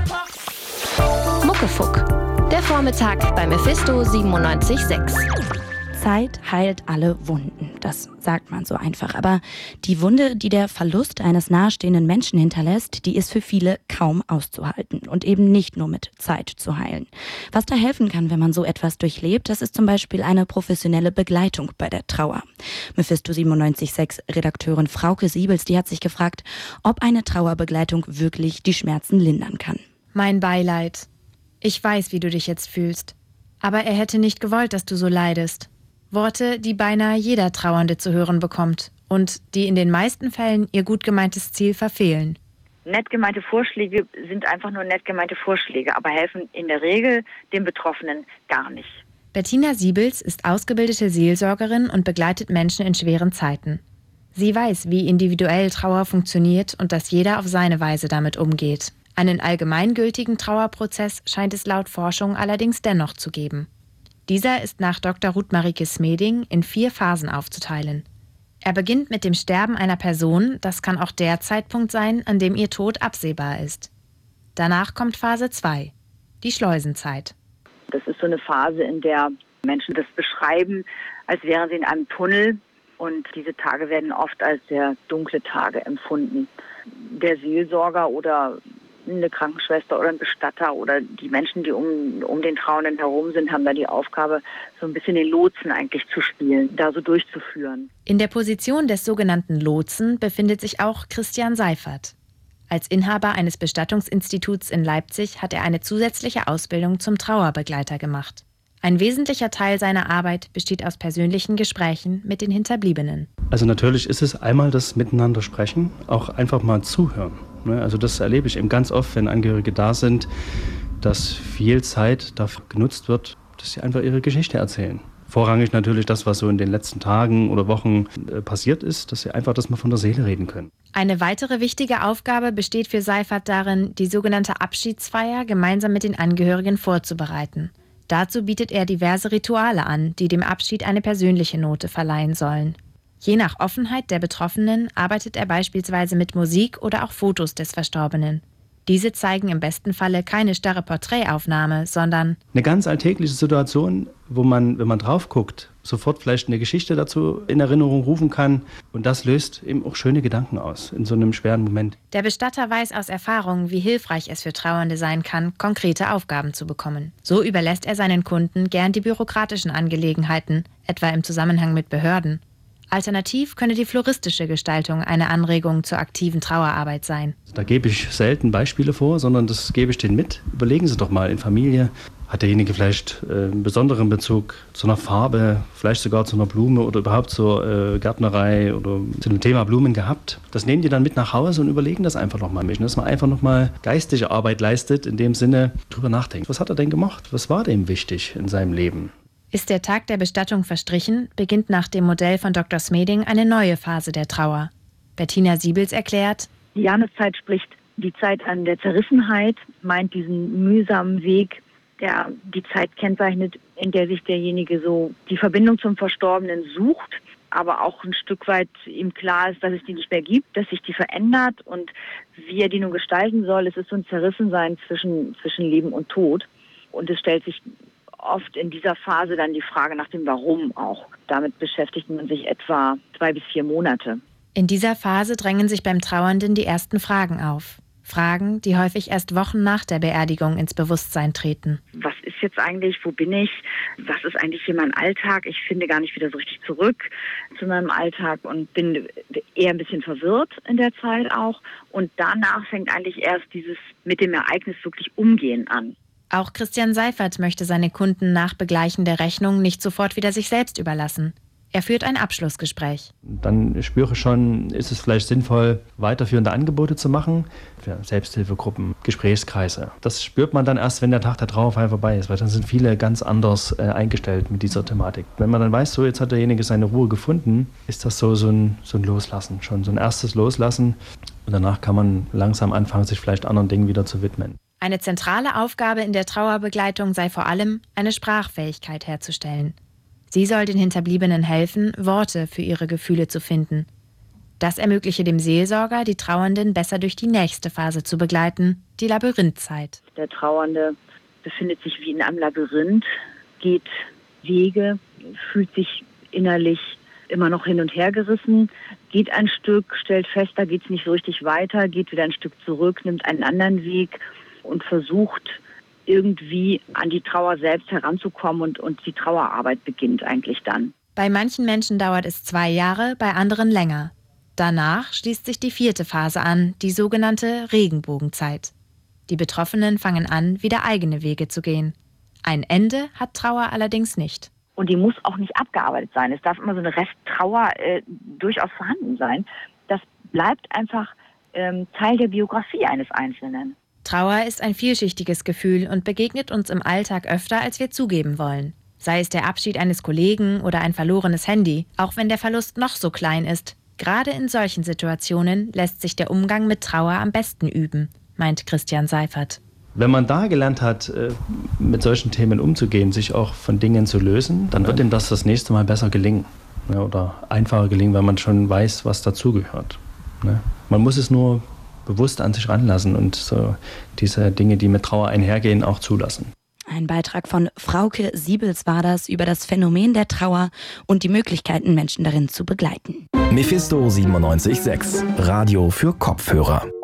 Muckefuck, der Vormittag bei Mephisto 97.6. Zeit heilt alle Wunden, das sagt man so einfach. Aber die Wunde, die der Verlust eines nahestehenden Menschen hinterlässt, die ist für viele kaum auszuhalten und eben nicht nur mit Zeit zu heilen. Was da helfen kann, wenn man so etwas durchlebt, das ist zum Beispiel eine professionelle Begleitung bei der Trauer. Mephisto 97.6 Redakteurin Frauke Siebels, die hat sich gefragt, ob eine Trauerbegleitung wirklich die Schmerzen lindern kann. Mein Beileid. Ich weiß, wie du dich jetzt fühlst. Aber er hätte nicht gewollt, dass du so leidest. Worte, die beinahe jeder Trauernde zu hören bekommt und die in den meisten Fällen ihr gut gemeintes Ziel verfehlen. Nett gemeinte Vorschläge sind einfach nur nett gemeinte Vorschläge, aber helfen in der Regel dem Betroffenen gar nicht. Bettina Siebels ist ausgebildete Seelsorgerin und begleitet Menschen in schweren Zeiten. Sie weiß, wie individuell Trauer funktioniert und dass jeder auf seine Weise damit umgeht. Einen allgemeingültigen Trauerprozess scheint es laut Forschung allerdings dennoch zu geben. Dieser ist nach Dr. Ruth Marieke Smeding in 4 Phasen aufzuteilen. Er beginnt mit dem Sterben einer Person, das kann auch der Zeitpunkt sein, an dem ihr Tod absehbar ist. Danach kommt Phase 2, die Schleusenzeit. Das ist so eine Phase, in der Menschen das beschreiben, als wären sie in einem Tunnel, und diese Tage werden oft als sehr dunkle Tage empfunden. Der Seelsorger oder eine Krankenschwester oder ein Bestatter oder die Menschen, die um den Trauernden herum sind, haben da die Aufgabe, so ein bisschen den Lotsen eigentlich zu spielen, da so durchzuführen. In der Position des sogenannten Lotsen befindet sich auch Christian Seifert. Als Inhaber eines Bestattungsinstituts in Leipzig hat er eine zusätzliche Ausbildung zum Trauerbegleiter gemacht. Ein wesentlicher Teil seiner Arbeit besteht aus persönlichen Gesprächen mit den Hinterbliebenen. Also natürlich ist es einmal das Miteinander sprechen, auch einfach mal zuhören. Also das erlebe ich eben ganz oft, wenn Angehörige da sind, dass viel Zeit dafür genutzt wird, dass sie einfach ihre Geschichte erzählen. Vorrangig natürlich das, was so in den letzten Tagen oder Wochen passiert ist, dass sie einfach das mal von der Seele reden können. Eine weitere wichtige Aufgabe besteht für Seifert darin, die sogenannte Abschiedsfeier gemeinsam mit den Angehörigen vorzubereiten. Dazu bietet er diverse Rituale an, die dem Abschied eine persönliche Note verleihen sollen. Je nach Offenheit der Betroffenen arbeitet er beispielsweise mit Musik oder auch Fotos des Verstorbenen. Diese zeigen im besten Falle keine starre Porträtaufnahme, sondern eine ganz alltägliche Situation, wo man, wenn man drauf guckt, sofort vielleicht eine Geschichte dazu in Erinnerung rufen kann. Und das löst eben auch schöne Gedanken aus in so einem schweren Moment. Der Bestatter weiß aus Erfahrung, wie hilfreich es für Trauernde sein kann, konkrete Aufgaben zu bekommen. So überlässt er seinen Kunden gern die bürokratischen Angelegenheiten, etwa im Zusammenhang mit Behörden. Alternativ könne die floristische Gestaltung eine Anregung zur aktiven Trauerarbeit sein. Da gebe ich selten Beispiele vor, sondern das gebe ich denen mit. Überlegen Sie doch mal in Familie, hat derjenige vielleicht einen besonderen Bezug zu einer Farbe, vielleicht sogar zu einer Blume oder überhaupt zur Gärtnerei oder zu dem Thema Blumen gehabt. Das nehmen die dann mit nach Hause und überlegen das einfach nochmal mit. Dass man einfach nochmal geistige Arbeit leistet, in dem Sinne drüber nachdenkt. Was hat er denn gemacht? Was war dem wichtig in seinem Leben? Ist der Tag der Bestattung verstrichen, beginnt nach dem Modell von Dr. Smeding eine neue Phase der Trauer. Bettina Siebels erklärt: Die Jahreszeit spricht die Zeit an der Zerrissenheit, meint diesen mühsamen Weg, der die Zeit kennzeichnet, in der sich derjenige so die Verbindung zum Verstorbenen sucht, aber auch ein Stück weit ihm klar ist, dass es die nicht mehr gibt, dass sich die verändert und wie er die nun gestalten soll. Es ist so ein Zerrissensein zwischen Leben und Tod. Und es stellt sich oft in dieser Phase dann die Frage nach dem Warum auch. Damit beschäftigt man sich etwa 2 bis 4 Monate. In dieser Phase drängen sich beim Trauernden die ersten Fragen auf. Fragen, die häufig erst Wochen nach der Beerdigung ins Bewusstsein treten. Was ist jetzt eigentlich? Wo bin ich? Was ist eigentlich hier mein Alltag? Ich finde gar nicht wieder so richtig zurück zu meinem Alltag und bin eher ein bisschen verwirrt in der Zeit auch. Und danach fängt eigentlich erst dieses mit dem Ereignis wirklich Umgehen an. Auch Christian Seifert möchte seine Kunden nach Begleichen der Rechnung nicht sofort wieder sich selbst überlassen. Er führt ein Abschlussgespräch. Dann spüre ich schon, ist es vielleicht sinnvoll, weiterführende Angebote zu machen für Selbsthilfegruppen, Gesprächskreise. Das spürt man dann erst, wenn der Tag der Trauerfeier vorbei ist, weil dann sind viele ganz anders eingestellt mit dieser Thematik. Wenn man dann weiß, so jetzt hat derjenige seine Ruhe gefunden, ist das so ein Loslassen, schon so ein erstes Loslassen. Und danach kann man langsam anfangen, sich vielleicht anderen Dingen wieder zu widmen. Eine zentrale Aufgabe in der Trauerbegleitung sei vor allem, eine Sprachfähigkeit herzustellen. Sie soll den Hinterbliebenen helfen, Worte für ihre Gefühle zu finden. Das ermögliche dem Seelsorger, die Trauernden besser durch die nächste Phase zu begleiten, die Labyrinthzeit. Der Trauernde befindet sich wie in einem Labyrinth, geht Wege, fühlt sich innerlich immer noch hin und her gerissen, geht ein Stück, stellt fest, da geht es nicht so richtig weiter, geht wieder ein Stück zurück, nimmt einen anderen Weg und versucht irgendwie an die Trauer selbst heranzukommen und die Trauerarbeit beginnt eigentlich dann. Bei manchen Menschen dauert es 2 Jahre, bei anderen länger. Danach schließt sich die 4. Phase an, die sogenannte Regenbogenzeit. Die Betroffenen fangen an, wieder eigene Wege zu gehen. Ein Ende hat Trauer allerdings nicht. Und die muss auch nicht abgearbeitet sein. Es darf immer so eine Resttrauer durchaus vorhanden sein. Das bleibt einfach Teil der Biografie eines Einzelnen. Trauer ist ein vielschichtiges Gefühl und begegnet uns im Alltag öfter, als wir zugeben wollen. Sei es der Abschied eines Kollegen oder ein verlorenes Handy, auch wenn der Verlust noch so klein ist. Gerade in solchen Situationen lässt sich der Umgang mit Trauer am besten üben, meint Christian Seifert. Wenn man da gelernt hat, mit solchen Themen umzugehen, sich auch von Dingen zu lösen, dann wird ihm das nächste Mal besser gelingen. Ja, oder einfacher gelingen, weil man schon weiß, was dazugehört. Ne? Man muss es nur bewusst an sich ranlassen und so diese Dinge, die mit Trauer einhergehen, auch zulassen. Ein Beitrag von Frauke Siebels war das über das Phänomen der Trauer und die Möglichkeiten, Menschen darin zu begleiten. Mephisto 97.6, Radio für Kopfhörer.